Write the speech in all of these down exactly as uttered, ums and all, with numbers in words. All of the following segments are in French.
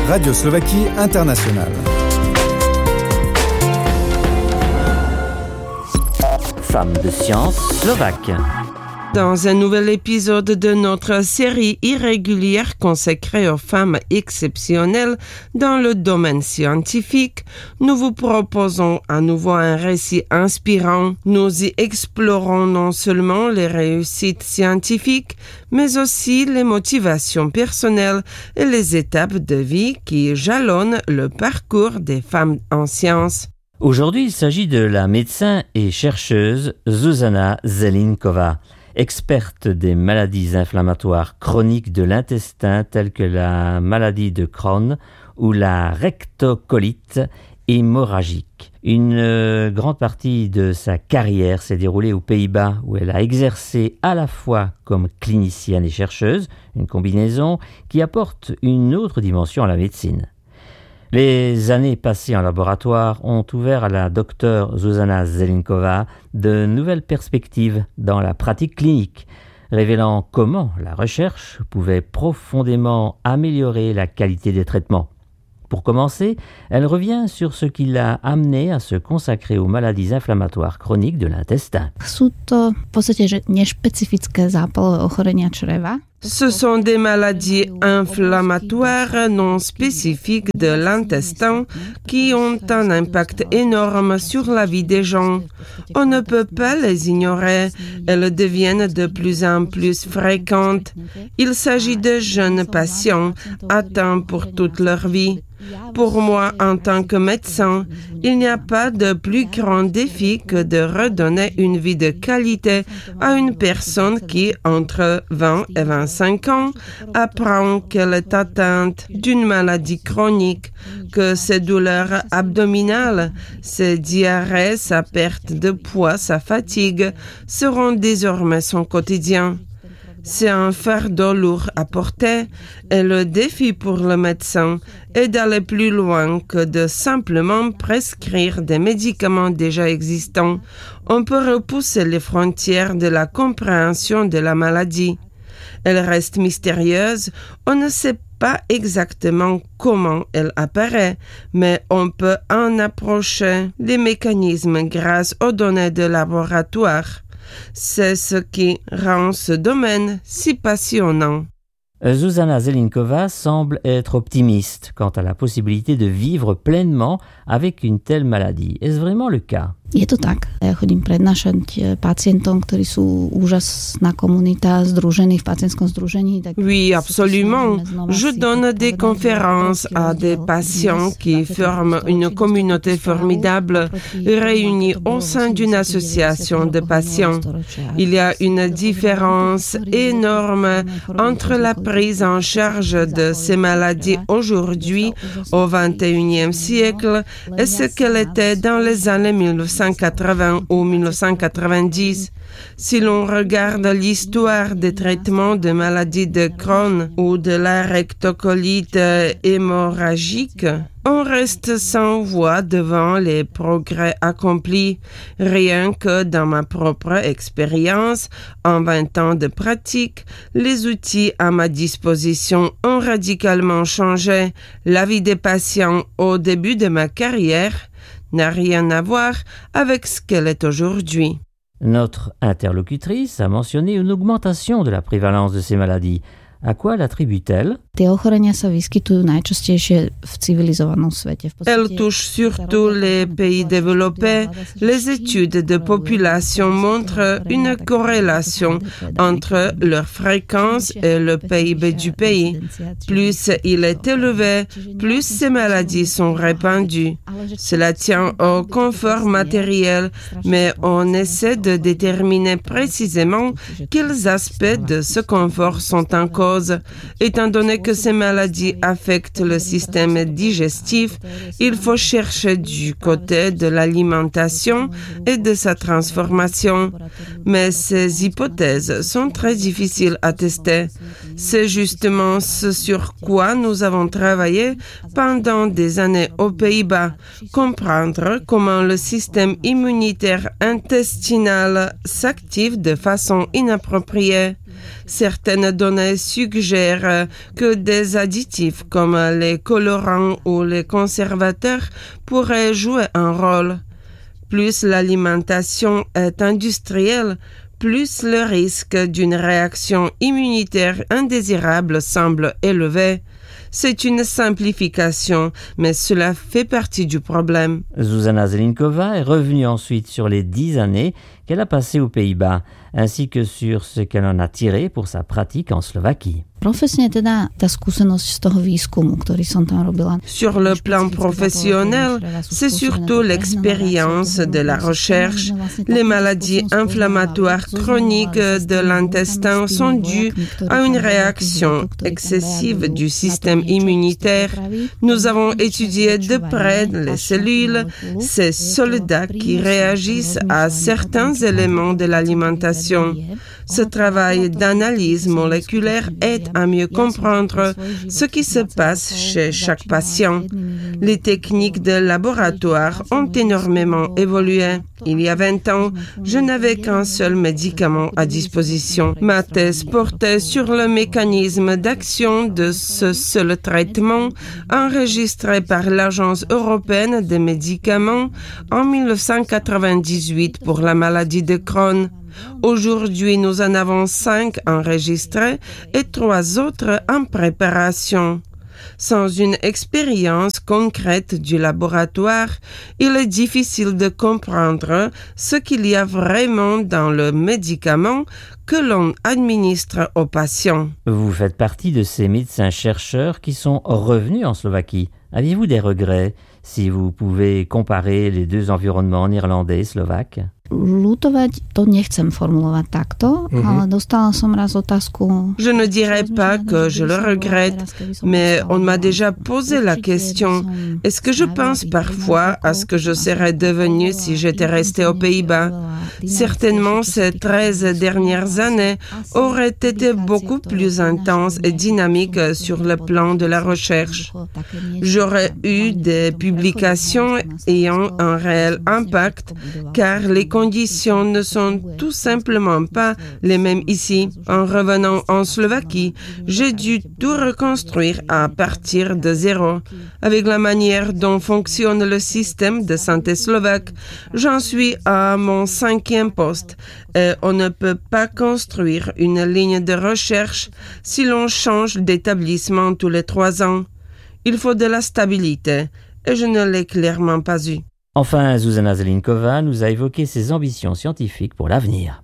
Radio Slovaquie Internationale. Femmes de science slovaque. Dans un nouvel épisode de notre série irrégulière consacrée aux femmes exceptionnelles dans le domaine scientifique, nous vous proposons à nouveau un récit inspirant. Nous y explorons non seulement les réussites scientifiques, mais aussi les motivations personnelles et les étapes de vie qui jalonnent le parcours des femmes en sciences. Aujourd'hui, il s'agit de la médecin et chercheuse Zuzana Zelinkova, experte des maladies inflammatoires chroniques de l'intestin telles que la maladie de Crohn ou la rectocolite hémorragique. Une euh, grande partie de sa carrière s'est déroulée aux Pays-Bas où elle a exercé à la fois comme clinicienne et chercheuse, une combinaison qui apporte une autre dimension à la médecine. Les années passées en laboratoire ont ouvert à la docteure Zuzana Zelinkova de nouvelles perspectives dans la pratique clinique, révélant comment la recherche pouvait profondément améliorer la qualité des traitements. Pour commencer, elle revient sur ce qui l'a amené à se consacrer aux maladies inflammatoires chroniques de l'intestin. Sú to v podstate že nešpecifické zápalové ochorenia čreva. Ce sont des maladies inflammatoires non spécifiques de l'intestin qui ont un impact énorme sur la vie des gens. On ne peut pas les ignorer. Elles deviennent de plus en plus fréquentes. Il s'agit de jeunes patients atteints pour toute leur vie. Pour moi, en tant que médecin, il n'y a pas de plus grand défi que de redonner une vie de qualité à une personne qui, entre vingt et vingt-cinq ans, apprend qu'elle est atteinte d'une maladie chronique, que ses douleurs abdominales, ses diarrhées, sa perte de poids, sa fatigue seront désormais son quotidien. C'est un fardeau lourd à porter et le défi pour le médecin est d'aller plus loin que de simplement prescrire des médicaments déjà existants. On peut repousser les frontières de la compréhension de la maladie. Elle reste mystérieuse, on ne sait pas exactement comment elle apparaît, mais on peut en approcher les mécanismes grâce aux données de laboratoire. C'est ce qui rend ce domaine si passionnant. Zuzana Zelinkova semble être optimiste quant à la possibilité de vivre pleinement avec une telle maladie. Est-ce vraiment le cas? Je to tak. Ja chodím prednášať pacientom, ktorí sú úžasná komunita, združení v pacientskom združení. Oui, absolument. Je donne des conférences à des patients qui forment une communauté formidable réunie au sein d'une association de patients. Il y a une différence énorme entre la prise en charge de ces maladies aujourd'hui, au vingt et unième siècle, et ce qu'elle était dans les années mille neuf cent quatre-vingts ou mille neuf cent quatre-vingt-dix. Si l'on regarde l'histoire des traitements de maladies de Crohn ou de la rectocolite hémorragique, on reste sans voix devant les progrès accomplis. Rien que dans ma propre expérience, en vingt ans de pratique, les outils à ma disposition ont radicalement changé. La vie des patients au début de ma carrière n'a rien à voir avec ce qu'elle est aujourd'hui. Notre interlocutrice a mentionné une augmentation de la prévalence de ces maladies. À quoi l'attribue-t-elle? Tie ochorenia sa vyskytujú najčastejšie v civilizovanom svete. Elle touche surtout les pays développés. Les études de population montrent une corrélation entre leur fréquence et le P I B du pays. Plus il est élevé, plus ces maladies sont répandues. Cela tient au confort matériel, mais on essaie de déterminer précisément quels aspects de ce confort sont en cause. Étant donné que ces maladies affectent le système digestif, il faut chercher du côté de l'alimentation et de sa transformation. Mais ces hypothèses sont très difficiles à tester. C'est justement ce sur quoi nous avons travaillé pendant des années aux Pays-Bas. Comprendre comment le système immunitaire intestinal s'active de façon inappropriée. Certaines données suggèrent que des additifs comme les colorants ou les conservateurs pourraient jouer un rôle. Plus l'alimentation est industrielle, plus le risque d'une réaction immunitaire indésirable semble élevé. C'est une simplification, mais cela fait partie du problème. Zuzana Zelinkova est revenue ensuite sur les dix années qu'elle a passées aux Pays-Bas, ainsi que sur ce qu'elle en a tiré pour sa pratique en Slovaquie. Sur le plan professionnel, c'est surtout l'expérience de la recherche. Les maladies inflammatoires chroniques de l'intestin sont dues à une réaction excessive du système immunitaire. Nous avons étudié de près les cellules, ces soldats qui réagissent à certains éléments de l'alimentation. Ce travail d'analyse moléculaire aide à mieux comprendre ce qui se passe chez chaque patient. Les techniques de laboratoire ont énormément évolué. Il y a vingt ans, je n'avais qu'un seul médicament à disposition. Ma thèse portait sur le mécanisme d'action de ce seul traitement enregistré par l'Agence européenne des médicaments en dix-neuf cent quatre-vingt-dix-huit pour la maladie de Crohn. Aujourd'hui, nous en avons cinq enregistrés et trois autres en préparation. Sans une expérience concrète du laboratoire, il est difficile de comprendre ce qu'il y a vraiment dans le médicament que l'on administre aux patients. Vous faites partie de ces médecins-chercheurs qui sont revenus en Slovaquie. Aviez-vous des regrets si vous pouvez comparer les deux environnements néerlandais et slovaques? Ľutovať to nechcem formulovať takto, mm-hmm. ale dostala som raz otázku. Je ne dirais pas que je le regrette, mais on m'a déjà posé la question. Est-ce que je pense parfois à ce que je serais devenue si j'étais restée aux Pays-Bas? Certainement, ces treize dernières années auraient été beaucoup plus intenses et dynamiques sur le plan de la recherche. J'aurais eu des publications ayant un réel impact, car les conditions ne sont tout simplement pas les mêmes ici. En revenant en Slovaquie, j'ai dû tout reconstruire à partir de zéro. Avec la manière dont fonctionne le système de santé slovaque, j'en suis à mon cinquième poste et on ne peut pas construire une ligne de recherche si l'on change d'établissement tous les trois ans. Il faut de la stabilité et je ne l'ai clairement pas eu. Enfin, Zuzana Zelinkova nous a évoqué ses ambitions scientifiques pour l'avenir.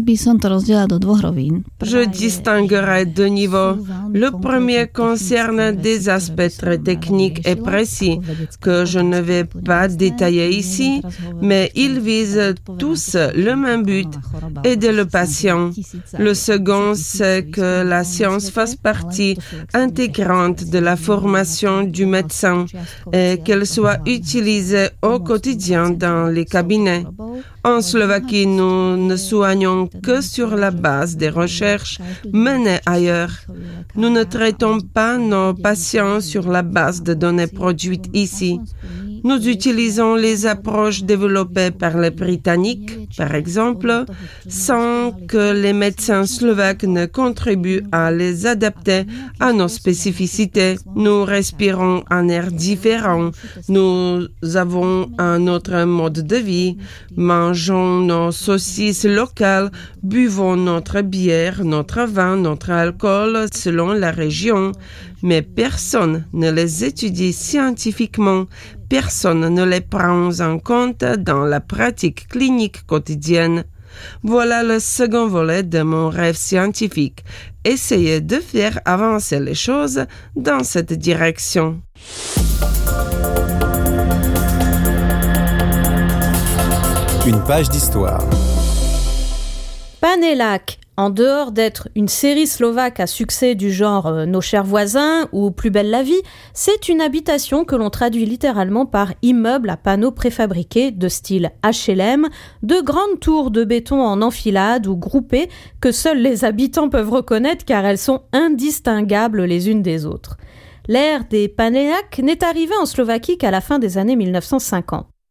Je distinguerai deux niveaux. Le premier concerne des aspects très techniques et précis que je ne vais pas détailler ici, mais ils visent tous le même but, aider le patient. Le second, c'est que la science fasse partie intégrante de la formation du médecin et qu'elle soit utilisée au quotidien quotidien dans les cabinets. En Slovaquie, nous ne soignons que sur la base des recherches menées ailleurs. Nous ne traitons pas nos patients sur la base de données produites ici. Nous utilisons les approches développées par les Britanniques, par exemple, sans que les médecins slovaques ne contribuent à les adapter à nos spécificités. Nous respirons un air différent, nous avons un autre mode de vie, mangeons nos saucisses locales, buvons notre bière, notre vin, notre alcool selon la région. Mais personne ne les étudie scientifiquement, personne ne les prend en compte dans la pratique clinique quotidienne. Voilà le second volet de mon rêve scientifique. Essayer de faire avancer les choses dans cette direction. Une page d'histoire. Panélac, en dehors d'être une série slovaque à succès du genre euh, Nos chers voisins ou Plus belle la vie, c'est une habitation que l'on traduit littéralement par immeuble à panneaux préfabriqués de style H L M, de grandes tours de béton en enfilade ou groupées que seuls les habitants peuvent reconnaître car elles sont indistinguables les unes des autres. L'ère des Panélac n'est arrivée en Slovaquie qu'à la fin des années mille neuf cent cinquante.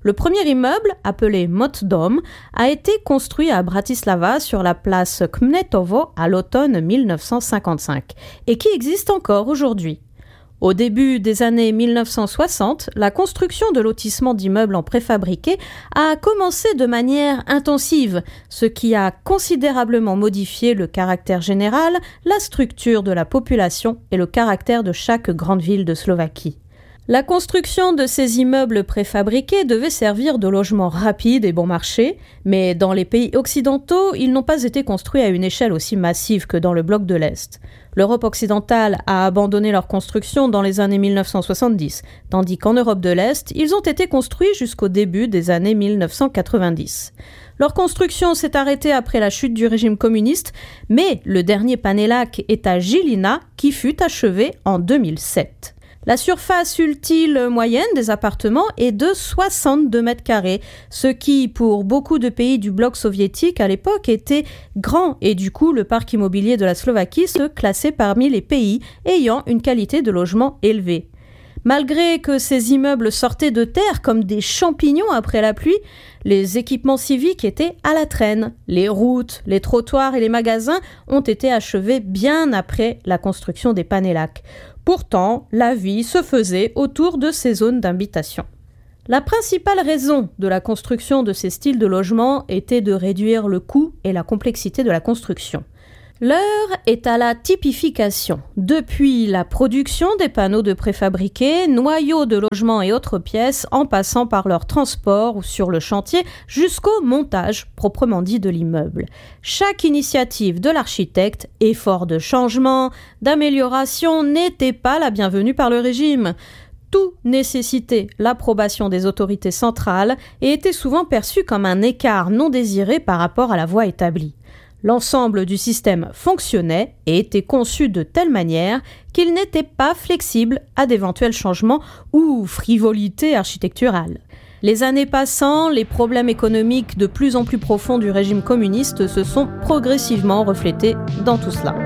Le premier immeuble, appelé Mot Dom, a été construit à Bratislava sur la place Kmetovo à l'automne mille neuf cent cinquante-cinq et qui existe encore aujourd'hui. Au début des années mille neuf cent soixante, la construction de lotissements d'immeubles en préfabriqué a commencé de manière intensive, ce qui a considérablement modifié le caractère général, la structure de la population et le caractère de chaque grande ville de Slovaquie. La construction de ces immeubles préfabriqués devait servir de logement rapide et bon marché, mais dans les pays occidentaux, ils n'ont pas été construits à une échelle aussi massive que dans le bloc de l'Est. L'Europe occidentale a abandonné leur construction dans les années mille neuf cent soixante-dix, tandis qu'en Europe de l'Est, ils ont été construits jusqu'au début des années mille neuf cent quatre-vingt-dix. Leur construction s'est arrêtée après la chute du régime communiste, mais le dernier Panélac est à Žilina qui fut achevé en deux mille sept. La surface utile moyenne des appartements est de soixante-deux mètres carrés, ce qui, pour beaucoup de pays du bloc soviétique à l'époque, était grand et du coup, le parc immobilier de la Slovaquie se classait parmi les pays ayant une qualité de logement élevée. Malgré que ces immeubles sortaient de terre comme des champignons après la pluie, les équipements civiques étaient à la traîne. Les routes, les trottoirs et les magasins ont été achevés bien après la construction des Panélac. Pourtant, la vie se faisait autour de ces zones d'habitation. La principale raison de la construction de ces styles de logement était de réduire le coût et la complexité de la construction. L'heure est à la typification. Depuis la production des panneaux de préfabriqués, noyaux de logements et autres pièces, en passant par leur transport ou sur le chantier, jusqu'au montage proprement dit de l'immeuble. Chaque initiative de l'architecte, effort de changement, d'amélioration, n'était pas la bienvenue par le régime. Tout nécessitait l'approbation des autorités centrales et était souvent perçu comme un écart non désiré par rapport à la voie établie. L'ensemble du système fonctionnait et était conçu de telle manière qu'il n'était pas flexible à d'éventuels changements ou frivolités architecturales. Les années passant, les problèmes économiques de plus en plus profonds du régime communiste se sont progressivement reflétés dans tout cela.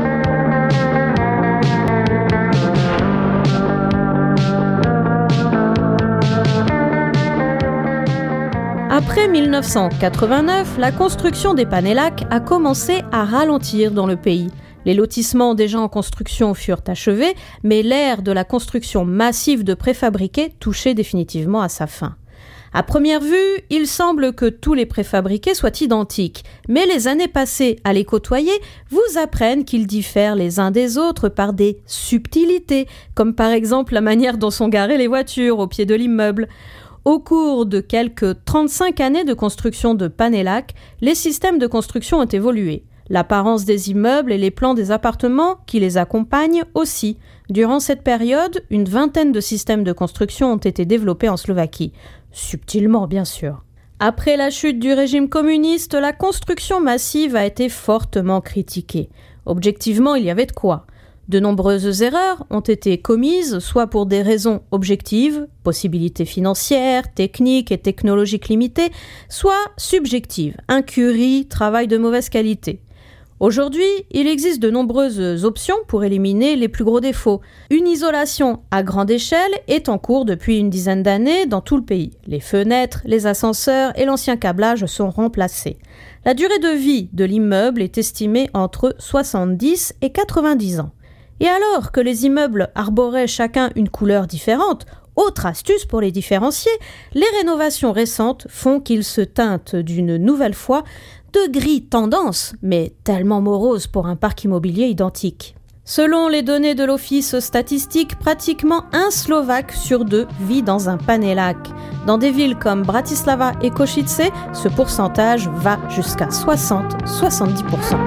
Après mille neuf cent quatre-vingt-neuf, la construction des Panélac a commencé à ralentir dans le pays. Les lotissements déjà en construction furent achevés, mais l'ère de la construction massive de préfabriqués touchait définitivement à sa fin. À première vue, il semble que tous les préfabriqués soient identiques, mais les années passées à les côtoyer vous apprennent qu'ils diffèrent les uns des autres par des subtilités, comme par exemple la manière dont sont garées les voitures au pied de l'immeuble. Au cours de quelques trente-cinq années de construction de Panélac, les systèmes de construction ont évolué. L'apparence des immeubles et les plans des appartements qui les accompagnent aussi. Durant cette période, une vingtaine de systèmes de construction ont été développés en Slovaquie. Subtilement, bien sûr. Après la chute du régime communiste, la construction massive a été fortement critiquée. Objectivement, il y avait de quoi. De nombreuses erreurs ont été commises, soit pour des raisons objectives, possibilités financières, techniques et technologiques limitées, soit subjectives, incurie, travail de mauvaise qualité. Aujourd'hui, il existe de nombreuses options pour éliminer les plus gros défauts. Une isolation à grande échelle est en cours depuis une dizaine d'années dans tout le pays. Les fenêtres, les ascenseurs et l'ancien câblage sont remplacés. La durée de vie de l'immeuble est estimée entre soixante-dix et quatre-vingt-dix ans. Et alors que les immeubles arboraient chacun une couleur différente, autre astuce pour les différencier, les rénovations récentes font qu'ils se teintent d'une nouvelle fois de gris tendance, mais tellement morose pour un parc immobilier identique. Selon les données de l'Office statistique, pratiquement un Slovaque sur deux vit dans un Panélac. Dans des villes comme Bratislava et Košice, ce pourcentage va jusqu'à soixante à soixante-dix pour cent.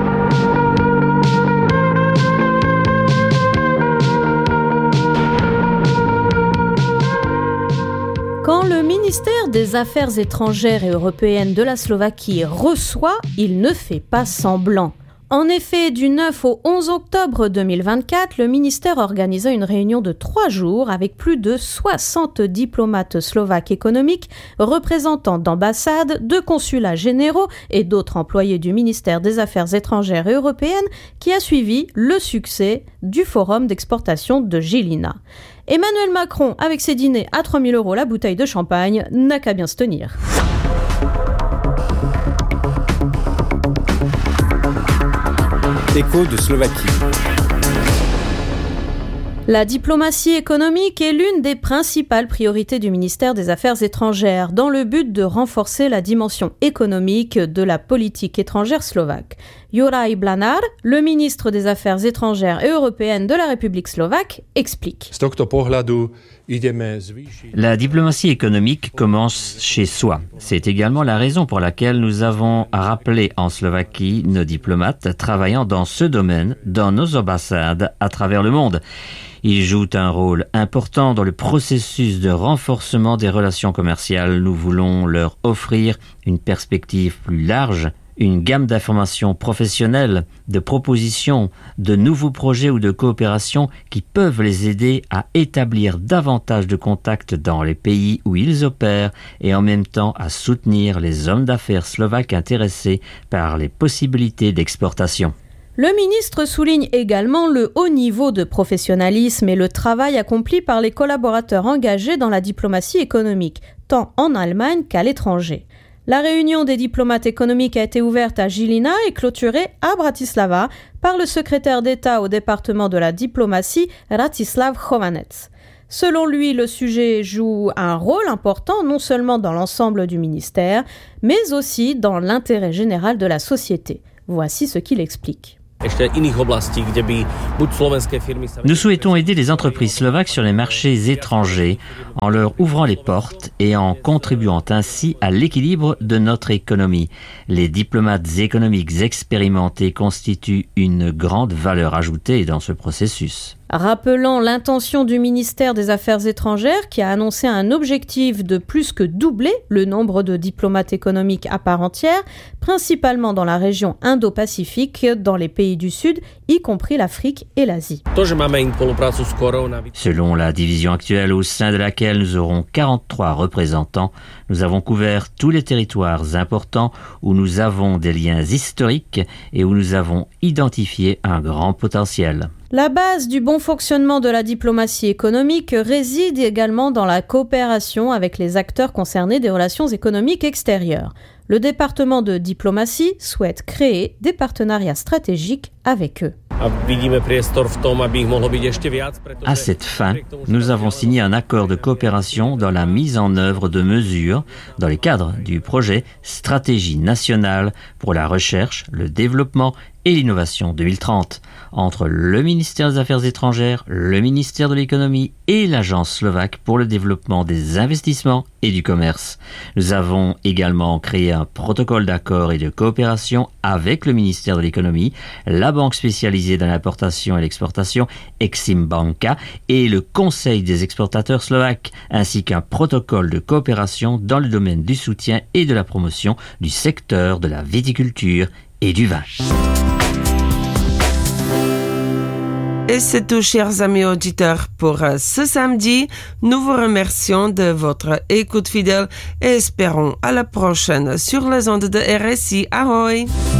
Quand le ministère des Affaires étrangères et européennes de la Slovaquie reçoit, il ne fait pas semblant. En effet, du neuf au onze octobre deux mille vingt-quatre, le ministère organisa une réunion de trois jours avec plus de soixante diplomates slovaques économiques, représentants d'ambassades, de consulats généraux et d'autres employés du ministère des Affaires étrangères et européennes, qui a suivi le succès du forum d'exportation de Žilina. Emmanuel Macron, avec ses dîners à trois mille euros la bouteille de champagne, n'a qu'à bien se tenir. Écho de Slovaquie. La diplomatie économique est l'une des principales priorités du ministère des Affaires étrangères dans le but de renforcer la dimension économique de la politique étrangère slovaque. Juraj Blanár, le ministre des Affaires étrangères et européennes de la République slovaque, explique. La diplomatie économique commence chez soi. C'est également la raison pour laquelle nous avons rappelé en Slovaquie nos diplomates travaillant dans ce domaine dans nos ambassades à travers le monde. Ils jouent un rôle important dans le processus de renforcement des relations commerciales. Nous voulons leur offrir une perspective plus large, une gamme d'informations professionnelles, de propositions, de nouveaux projets ou de coopération qui peuvent les aider à établir davantage de contacts dans les pays où ils opèrent et en même temps à soutenir les hommes d'affaires slovaques intéressés par les possibilités d'exportation. Le ministre souligne également le haut niveau de professionnalisme et le travail accompli par les collaborateurs engagés dans la diplomatie économique, tant en Allemagne qu'à l'étranger. La réunion des diplomates économiques a été ouverte à Žilina et clôturée à Bratislava par le secrétaire d'État au département de la diplomatie, Ratislav Chovanec. Selon lui, le sujet joue un rôle important non seulement dans l'ensemble du ministère, mais aussi dans l'intérêt général de la société. Voici ce qu'il explique. Nous souhaitons aider les entreprises slovaques sur les marchés étrangers en leur ouvrant les portes et en contribuant ainsi à l'équilibre de notre économie. Les diplomates économiques expérimentés constituent une grande valeur ajoutée dans ce processus. Rappelant l'intention du ministère des Affaires étrangères qui a annoncé un objectif de plus que doubler le nombre de diplomates économiques à part entière, principalement dans la région Indo-Pacifique, dans les pays du Sud, y compris l'Afrique et l'Asie. Selon la division actuelle au sein de laquelle nous aurons quarante-trois représentants, nous avons couvert tous les territoires importants où nous avons des liens historiques et où nous avons identifié un grand potentiel. La base du bon fonctionnement de la diplomatie économique réside également dans la coopération avec les acteurs concernés des relations économiques extérieures. Le département de diplomatie souhaite créer des partenariats stratégiques avec eux. À cette fin, nous avons signé un accord de coopération dans la mise en œuvre de mesures dans le cadre du projet Stratégie nationale pour la recherche, le développement et l'innovation deux mille trente entre le ministère des Affaires étrangères, le ministère de l'économie et l'Agence slovaque pour le développement des investissements et du commerce. Nous avons également créé un protocole d'accord et de coopération avec le ministère de l'économie, la banque spécialisée dans l'importation et l'exportation Exim Banka et le Conseil des exportateurs slovaques, ainsi qu'un protocole de coopération dans le domaine du soutien et de la promotion du secteur de la viticulture et du vin. Et c'est tout, chers amis auditeurs, pour ce samedi. Nous vous remercions de votre écoute fidèle et espérons à la prochaine sur les ondes de R S I. Ahoy!